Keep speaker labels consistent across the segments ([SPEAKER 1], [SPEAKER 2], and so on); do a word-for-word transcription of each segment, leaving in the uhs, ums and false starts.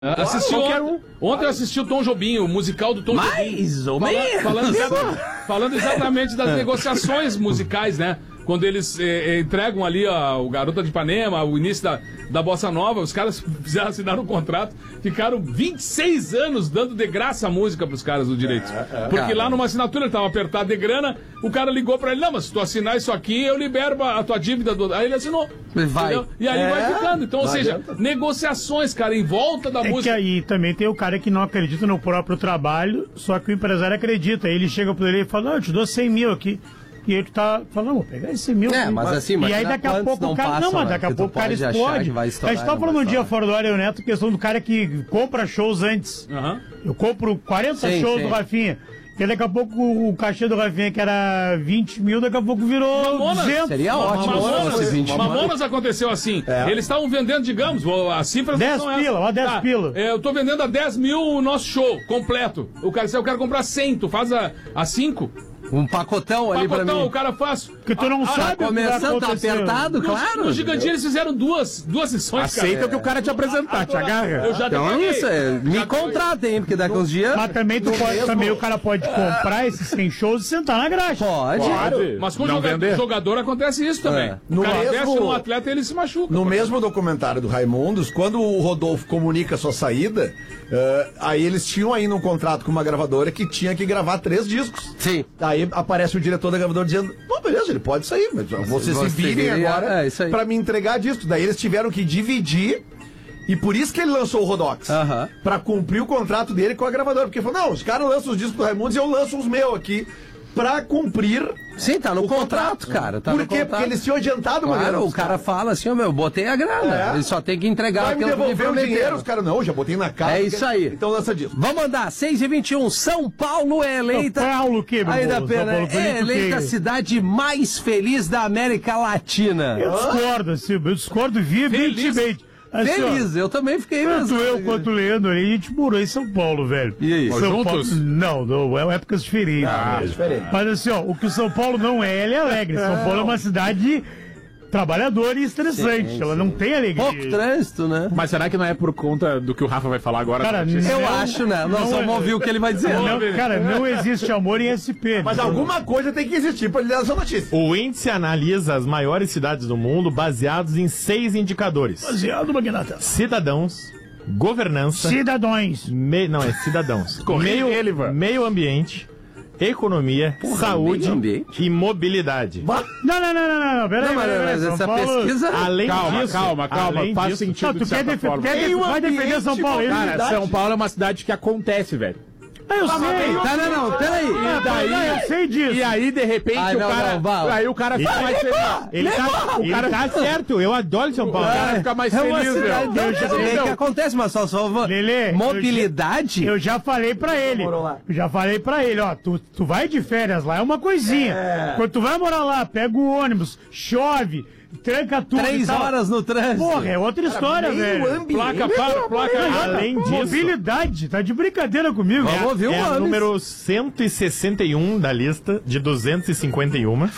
[SPEAKER 1] Assisti ontem, um. ontem eu assisti o Tom Jobim, o musical do Tom Jobim.
[SPEAKER 2] Mais ou menos.
[SPEAKER 1] Falando, falando, falando exatamente das negociações musicais, né? Quando eles eh, entregam ali ó, o Garota de Ipanema, o início da, da Bossa Nova, os caras fizeram, assinaram um contrato, ficaram vinte e seis anos dando de graça a música pros caras do direito. É, é, Porque cara. lá numa assinatura ele tava apertado de grana, o cara ligou pra ele, não, mas se tu assinar isso aqui, eu libero a tua dívida. Do... Aí ele assinou.
[SPEAKER 2] Vai.
[SPEAKER 1] Entendeu? E aí é, vai ficando. Então, ou seja, adianta. negociações, cara, em volta da
[SPEAKER 3] é
[SPEAKER 1] música.
[SPEAKER 3] É que aí também tem o cara que não acredita no próprio trabalho, só que o empresário acredita. Aí ele chega pro ele e fala, não, eu te dou cem mil aqui. E ele tá falando, vou pegar esse mil.
[SPEAKER 2] É, mas assim,
[SPEAKER 3] e aí daqui a pouco o cara. Não, mas daqui a pouco o cara explode. A gente tava falando um dia fora do ar, eu Neto, questão do cara que compra shows antes.
[SPEAKER 1] Uhum.
[SPEAKER 3] Eu compro quarenta sim, shows sim. do Rafinha. Porque daqui a pouco o cachê do Rafinha, que era vinte mil, daqui a pouco virou
[SPEAKER 1] Mamonas.
[SPEAKER 3] duzentos.
[SPEAKER 2] Seria ótimo.
[SPEAKER 1] Mamonas, vinte Mamonas aconteceu assim. É. Eles estavam vendendo, digamos, as cifras
[SPEAKER 3] dez pila, ó, dez
[SPEAKER 1] tá,
[SPEAKER 3] pila.
[SPEAKER 1] É, eu tô vendendo a dez mil o nosso show completo. O cara disse, eu quero comprar cem, tu faz a, a cinco?
[SPEAKER 2] Um pacotão ali
[SPEAKER 1] pacotão,
[SPEAKER 2] pra mim.
[SPEAKER 1] o cara faz.
[SPEAKER 3] Que tu não ah, sabe.
[SPEAKER 2] Tá começando, tá apertado,
[SPEAKER 1] no,
[SPEAKER 2] claro.
[SPEAKER 1] No Gigantinho eles fizeram duas, duas sessões,
[SPEAKER 4] Aceita
[SPEAKER 1] cara.
[SPEAKER 4] o que o cara te apresentar, te agarra.
[SPEAKER 1] Eu já
[SPEAKER 2] então é isso, é, me contratem, porque daqui uns dias...
[SPEAKER 3] Mas também, tu pode, mesmo... também o cara pode comprar esses cem shows e sentar na graxa.
[SPEAKER 2] Pode.
[SPEAKER 1] Claro. Mas com o jogador, jogador acontece isso também. É.
[SPEAKER 5] No
[SPEAKER 1] o cara
[SPEAKER 5] mesmo...
[SPEAKER 1] veste um atleta e ele se machuca.
[SPEAKER 5] No mesmo documentário do Raimundos, quando o Rodolfo comunica a sua saída, uh, aí eles tinham ainda um contrato com uma gravadora que tinha que gravar três discos.
[SPEAKER 2] Sim. Aí
[SPEAKER 5] aparece o diretor da gravadora dizendo, não, beleza, ele pode sair, mas vocês se virem agora é, pra me entregar disco. Daí eles tiveram que dividir. E por isso que ele lançou o Rodox.
[SPEAKER 2] Uh-huh.
[SPEAKER 5] Pra cumprir o contrato dele com a gravadora. Porque ele falou, não, os caras lançam os discos do Raimundos e eu lanço os meus aqui. Pra cumprir.
[SPEAKER 2] Sim, tá no contrato,
[SPEAKER 5] contrato,
[SPEAKER 2] cara. Tá
[SPEAKER 5] por
[SPEAKER 2] no
[SPEAKER 5] quê?
[SPEAKER 2] contrato.
[SPEAKER 5] Porque eles tinham adiantado uma
[SPEAKER 2] grana.
[SPEAKER 5] Claro,
[SPEAKER 2] o cara, cara fala assim, ó, meu, eu botei a grana. É. Ele só tem que entregar
[SPEAKER 5] Vai
[SPEAKER 2] aquilo
[SPEAKER 5] me devolver o dinheiro, os caras, não, já botei na casa.
[SPEAKER 2] É isso aí.
[SPEAKER 5] Então lança disso.
[SPEAKER 2] Vamos andar, seis e vinte e um, São Paulo é eleita.
[SPEAKER 3] São Paulo, que, meu
[SPEAKER 2] Aí da
[SPEAKER 3] Paulo,
[SPEAKER 2] pena,
[SPEAKER 3] Paulo,
[SPEAKER 2] é eleita a cidade mais feliz da América Latina.
[SPEAKER 3] Eu discordo, assim, eu discordo vivemente. Assim,
[SPEAKER 2] feliz, ó, eu também fiquei
[SPEAKER 3] tanto eu quanto o Leandro ali, a gente morou em São Paulo, velho.
[SPEAKER 2] E aí?
[SPEAKER 3] São
[SPEAKER 1] juntos?
[SPEAKER 3] Paulo, não, não, é épocas diferentes.
[SPEAKER 5] Ah, é diferente.
[SPEAKER 3] Mas assim, ó, o que o São Paulo não é, ele é alegre. São Paulo é uma cidade trabalhadora e estressante. Sim, ela sim. não tem alegria.
[SPEAKER 2] Pouco trânsito, né?
[SPEAKER 4] Mas será que não é por conta do que o Rafa vai falar agora?
[SPEAKER 3] Cara,
[SPEAKER 2] eu
[SPEAKER 3] não,
[SPEAKER 2] acho, né? Nós
[SPEAKER 3] não
[SPEAKER 2] vamos
[SPEAKER 3] é,
[SPEAKER 2] ouvir o que ele vai dizer.
[SPEAKER 3] Não, cara, não existe amor em S P.
[SPEAKER 5] Mas alguma coisa tem que existir pra ele dar essa notícia.
[SPEAKER 4] O índice analisa as maiores cidades do mundo baseados em seis indicadores.
[SPEAKER 3] Baseado, Magnata.
[SPEAKER 4] Cidadãos, governança...
[SPEAKER 3] Cidadãos.
[SPEAKER 4] Me... Não, é cidadãos. meio, meio ambiente... Economia, Porra, saúde e mobilidade.
[SPEAKER 3] Não, não, não, não, não, peraí,
[SPEAKER 2] não,
[SPEAKER 3] peraí,
[SPEAKER 2] mas essa Paulo, pesquisa...
[SPEAKER 4] Além
[SPEAKER 1] calma,
[SPEAKER 4] disso...
[SPEAKER 1] calma, calma,
[SPEAKER 4] além
[SPEAKER 1] faz
[SPEAKER 4] disso,
[SPEAKER 1] sentido
[SPEAKER 3] não, tu
[SPEAKER 1] de certa
[SPEAKER 3] quer
[SPEAKER 1] forma.
[SPEAKER 3] Quer def vai defender São Paulo?
[SPEAKER 4] Cara, São Paulo é uma cidade que acontece, velho.
[SPEAKER 3] Ah, eu sei.
[SPEAKER 2] Tá, não, não, peraí.
[SPEAKER 4] E daí,
[SPEAKER 3] ah, eu sei disso.
[SPEAKER 4] E aí, de repente,
[SPEAKER 2] Ai, não,
[SPEAKER 4] o cara.
[SPEAKER 2] não, vai.
[SPEAKER 4] Aí o cara fica mais feliz. Ele tá, o cara tá certo, eu adoro São Paulo. O cara fica mais
[SPEAKER 2] é
[SPEAKER 4] feliz,
[SPEAKER 2] cidade,
[SPEAKER 4] meu.
[SPEAKER 2] eu já sei que acontece, mas só só
[SPEAKER 3] Lelê,
[SPEAKER 2] mobilidade.
[SPEAKER 3] Eu já, eu já falei pra ele. Eu já falei pra ele, ó, tu, tu vai de férias lá, é uma coisinha. É. Quando tu vai morar lá, pega o ônibus, chove. Tranca tudo.
[SPEAKER 2] Três horas no trânsito.
[SPEAKER 3] Porra, é outra história, cara, velho.
[SPEAKER 5] Ambiente.
[SPEAKER 1] Placa para, placa.
[SPEAKER 4] Além disso.
[SPEAKER 3] Mobilidade, tá de brincadeira comigo.
[SPEAKER 4] É,
[SPEAKER 2] Vamos ouvir o
[SPEAKER 4] é o número cento e sessenta e um da lista de duzentos e cinquenta e um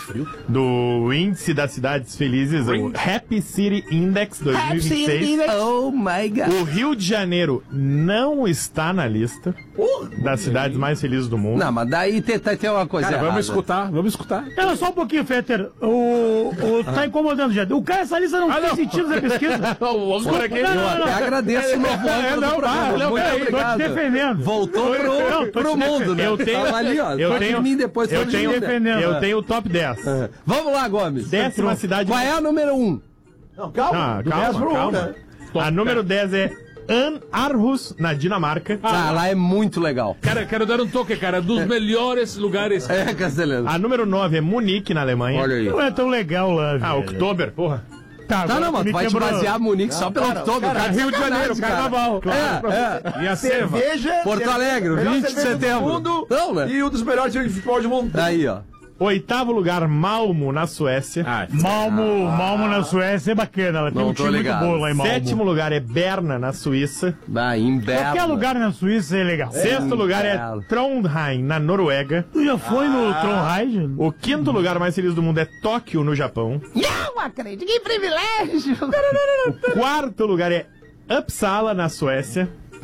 [SPEAKER 4] do Índice das Cidades Felizes, o Happy City Index dois mil e vinte e seis.
[SPEAKER 2] Oh my God.
[SPEAKER 4] O Rio de Janeiro não está na lista
[SPEAKER 5] Porra,
[SPEAKER 4] das cidades mais felizes do mundo.
[SPEAKER 2] Não, mas daí tem, tem, tem uma coisa
[SPEAKER 4] Cara,
[SPEAKER 2] errada.
[SPEAKER 4] vamos escutar, vamos escutar.
[SPEAKER 3] Não, só um pouquinho, Fetter. O, o, tá incomodando já. O cara, essa lista não ah, tem não. sentido da pesquisa.
[SPEAKER 1] O Oscar aqui.
[SPEAKER 2] Eu até agradeço o novo
[SPEAKER 4] é, não,
[SPEAKER 2] programa.
[SPEAKER 4] não,
[SPEAKER 2] Muito
[SPEAKER 4] não,
[SPEAKER 2] obrigado.
[SPEAKER 3] Tô te defendendo.
[SPEAKER 2] Voltou pro,
[SPEAKER 3] não,
[SPEAKER 2] pro mundo, né?
[SPEAKER 4] Eu tenho,
[SPEAKER 2] Tava ali, ó.
[SPEAKER 4] Eu tenho,
[SPEAKER 2] de mim depois,
[SPEAKER 4] eu tenho,
[SPEAKER 2] de
[SPEAKER 3] defendendo.
[SPEAKER 4] eu tenho o top dez.
[SPEAKER 2] Uhum. Vamos lá, Gomes.
[SPEAKER 4] Décima cidade.
[SPEAKER 2] Qual é a número um?
[SPEAKER 5] Não, calma.
[SPEAKER 4] Ah, calma, calma. Um, né? A número dez é An Aarhus, na Dinamarca.
[SPEAKER 2] Ah, lá é muito legal.
[SPEAKER 1] Cara, quero dar um toque, cara, dos é. melhores lugares.
[SPEAKER 2] É, Castelhano.
[SPEAKER 4] A número nove é Munique, na Alemanha.
[SPEAKER 2] Olha aí.
[SPEAKER 3] Não é tão legal lá, velho.
[SPEAKER 4] Ah, Oktober, porra.
[SPEAKER 3] Tá,
[SPEAKER 2] tá não, mas tu vai te basear Munique não, só pelo
[SPEAKER 5] cara,
[SPEAKER 2] Oktober.
[SPEAKER 5] Cara,
[SPEAKER 2] cara,
[SPEAKER 5] Rio de Janeiro, carnaval.
[SPEAKER 2] Claro. É, é.
[SPEAKER 4] E a cerveja.
[SPEAKER 2] Porto Alegre, vinte de setembro.
[SPEAKER 5] Mundo,
[SPEAKER 2] não, né?
[SPEAKER 5] E um dos melhores times de futebol do mundo.
[SPEAKER 2] Aí, ó.
[SPEAKER 4] Oitavo lugar, Malmo, na Suécia.
[SPEAKER 3] Ah, Malmo, ah, Malmo na Suécia é bacana. Ela tem um time ligado. muito bom lá em Malmo.
[SPEAKER 4] Sétimo lugar é Berna, na Suíça.
[SPEAKER 2] Ah, em Berna.
[SPEAKER 3] Qualquer lugar na Suíça é legal.
[SPEAKER 4] É, Sexto lugar é Trondheim, na Noruega.
[SPEAKER 3] Tu já foi ah. no Trondheim?
[SPEAKER 4] O quinto lugar mais feliz do mundo é Tóquio, no Japão.
[SPEAKER 2] Não acredito, que privilégio!
[SPEAKER 4] O quarto lugar é Uppsala, na Suécia.